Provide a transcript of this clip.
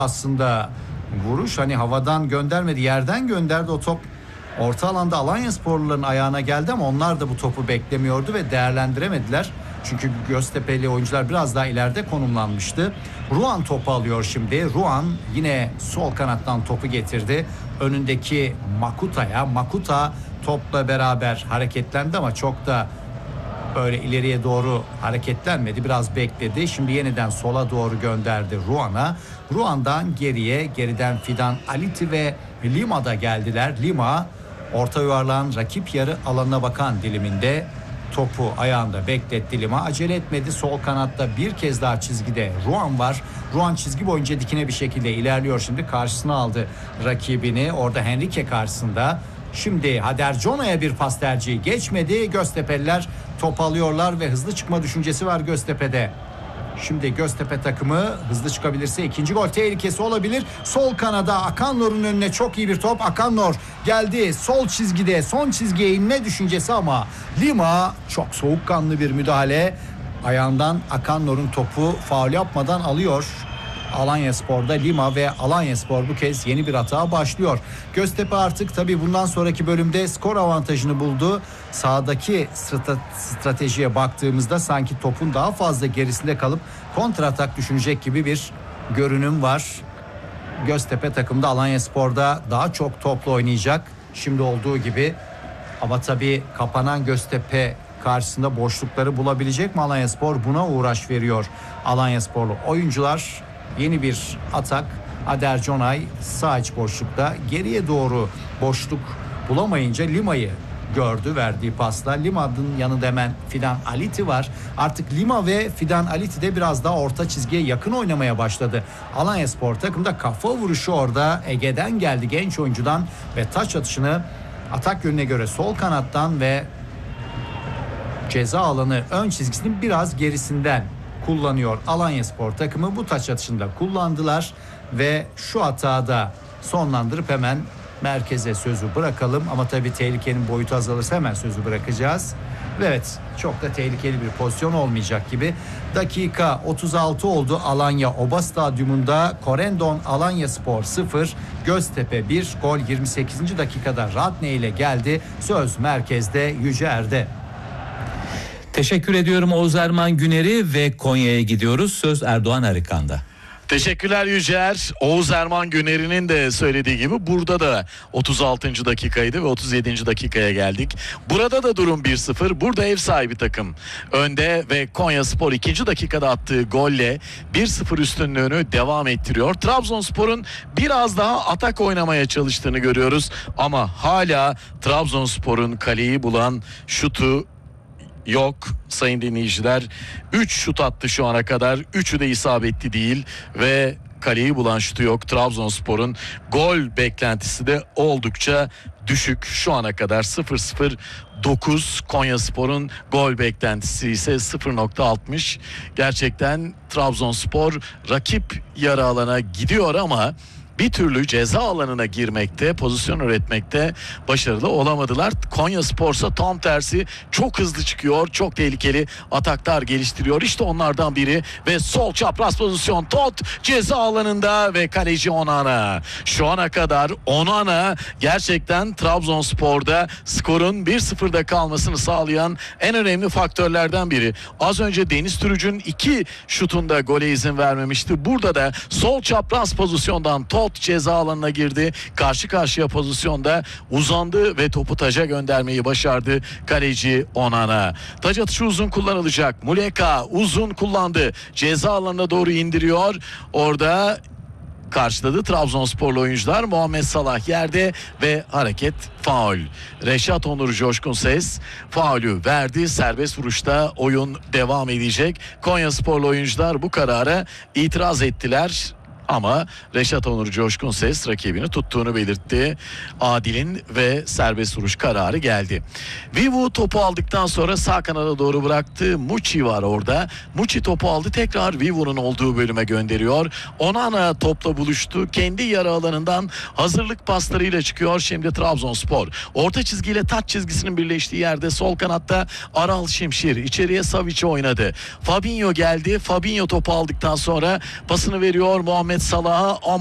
aslında vuruş, hani havadan göndermedi, yerden gönderdi. O top orta alanda Alanyasporluların ayağına geldi ama onlar da bu topu beklemiyordu ve değerlendiremediler. Çünkü Göztepe'li oyuncular biraz daha ileride konumlanmıştı. Ruan topu alıyor şimdi. Ruan yine sol kanattan topu getirdi. Önündeki Makuta'ya. Makuta topla beraber hareketlendi ama çok da böyle ileriye doğru hareketlenmedi. Biraz bekledi. Şimdi yeniden sola doğru gönderdi Ruan'a. Ruan'dan geriye, geriden Fidan Aliti ve Lima da geldiler. Lima orta yuvarlağın rakip yarı alanına bakan diliminde topu ayağında bekletti Lima. Acele etmedi. Sol kanatta bir kez daha çizgide Ruan var. Ruan çizgi boyunca dikine bir şekilde ilerliyor şimdi. Karşısına aldı rakibini. Orada Henrique karşısında. Şimdi Hader Jona'ya bir pas tercihi geçmedi. Göztepe'liler top alıyorlar ve hızlı çıkma düşüncesi var Göztepe'de. Şimdi Göztepe takımı hızlı çıkabilirse ikinci gol tehlikesi olabilir. Sol kanada Akannor'un önüne çok iyi bir top. Akannor geldi sol çizgide, son çizgiye inme düşüncesi ama Lima çok soğukkanlı bir müdahale. Ayağından Akannor'un topu faul yapmadan alıyor. Alanyaspor'da Lima ve Alanyaspor bu kez yeni bir hata başlıyor. Göztepe artık tabii bundan sonraki bölümde skor avantajını buldu. Sahadaki stratejiye baktığımızda sanki topun daha fazla gerisinde kalıp kontratak düşünecek gibi bir görünüm var. Göztepe takımda Alanyaspor'da daha çok topla oynayacak şimdi olduğu gibi. Ama tabii kapanan Göztepe karşısında boşlukları bulabilecek mi Alanyaspor? Buna uğraş veriyor Alanyasporlu oyuncular. Yeni bir atak. Hader Jonay sağ iç boşlukta geriye doğru boşluk bulamayınca Lima'yı gördü verdiği pasla. Lima'nın yanında hemen Fidan Aliti var. Artık Lima ve Fidan Aliti de biraz daha orta çizgiye yakın oynamaya başladı. Alanyaspor takımda kafa vuruşu orada Ege'den geldi, genç oyuncudan ve taç atışını atak yönüne göre sol kanattan ve ceza alanı ön çizgisinin biraz gerisinden kullanıyor Alanyaspor takımı. Bu taç atışında kullandılar ve şu hatada sonlandırıp hemen merkeze sözü bırakalım. Ama tabii tehlikenin boyutu azalırsa hemen sözü bırakacağız. Ve evet, çok da tehlikeli bir pozisyon olmayacak gibi. Dakika 36 oldu. Alanya Oba Stadyumunda Corendon Alanyaspor 0, Göztepe 1. Gol 28. dakikada Radne ile geldi. Söz merkezde Yüce Er'de. Teşekkür ediyorum Oğuz Erman Güner'i ve Konya'ya gidiyoruz. Söz Erdoğan Arıkan'da. Teşekkürler Yücer. Oğuz Erman Güner'in de söylediği gibi burada da 36. dakikaydı ve 37. dakikaya geldik. Burada da durum 1-0. Burada ev sahibi takım önde ve Konyaspor 2. dakikada attığı golle 1-0 üstünlüğünü devam ettiriyor. Trabzonspor'un biraz daha atak oynamaya çalıştığını görüyoruz ama hala Trabzonspor'un kaleyi bulan şutu yok sayın dinleyiciler. 3 şut attı şu ana kadar. 3'ü de isabetli değil ve kaleyi bulan şutu yok. Trabzonspor'un gol beklentisi de oldukça düşük. Şu ana kadar 0-0-9. Konyaspor'un gol beklentisi ise 0.60. Gerçekten Trabzonspor rakip yarı alana gidiyor ama bir türlü ceza alanına girmekte, pozisyon üretmekte başarılı olamadılar. Konyaspor'sa tam tersi çok hızlı çıkıyor, çok tehlikeli ataklar geliştiriyor. İşte onlardan biri ve sol çapraz pozisyon Tot ceza alanında ve kaleci Onana. Şu ana kadar Onana gerçekten Trabzonspor'da skorun 1-0'da kalmasını sağlayan en önemli faktörlerden biri. Az önce Deniz Türüc'ün 2 şutunda gole izin vermemişti. Burada da sol çapraz pozisyondan Tot ceza alanına girdi. Karşı karşıya pozisyonda uzandı ve topu taca göndermeyi başardı kaleci Onana. Taç atışı uzun kullanılacak. Muleka uzun kullandı. Ceza alanına doğru indiriyor. Orada karşıladı Trabzonsporlu oyuncular. Muhammed Salah yerde ve hareket faul. Reşat Onur Coşkun Ses faulü verdi. Serbest vuruşta oyun devam edecek. Konyasporlu oyuncular bu karara itiraz ettiler. Ama Reşat Onur Coşkun Ses rakibini tuttuğunu belirtti. Adil'in ve serbest vuruş kararı geldi. Vivu topu aldıktan sonra sağ kanada doğru bıraktı. Muçi var orada. Muçi topu aldı. Tekrar Vivu'nun olduğu bölüme gönderiyor. Onana topla buluştu. Kendi yarı alanından hazırlık paslarıyla çıkıyor. Şimdi Trabzonspor. Orta çizgiyle taç çizgisinin birleştiği yerde sol kanatta Aral Şimşir. İçeriye Savic'i oynadı. Fabinho geldi. Fabinho topu aldıktan sonra pasını veriyor. Muhammed Salah'a